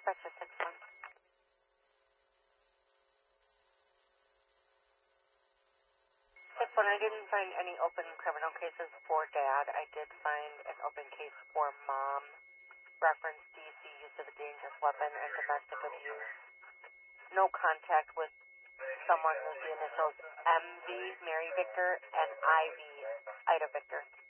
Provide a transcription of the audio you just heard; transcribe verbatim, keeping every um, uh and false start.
Dispatcher six one. six one, I didn't find any open criminal cases for Dad. I did find an open case for Mom. Reference D C, use of a dangerous weapon, and domestic abuse. No contact with someone with the initials M V, Mary Victor, and I V, Ida Victor.